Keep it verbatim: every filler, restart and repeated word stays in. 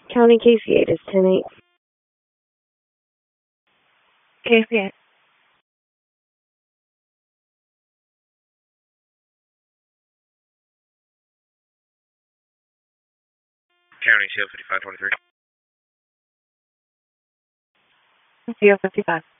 County K C eight is ten eight. K C eight. County C O fifty-five twenty-three. C O fifty-five.